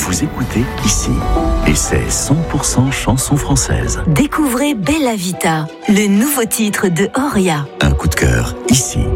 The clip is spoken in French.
Vous écoutez ici. Et c'est 100% chanson française. Découvrez Bella Vita, le nouveau titre de Oria. Un coup de cœur ici.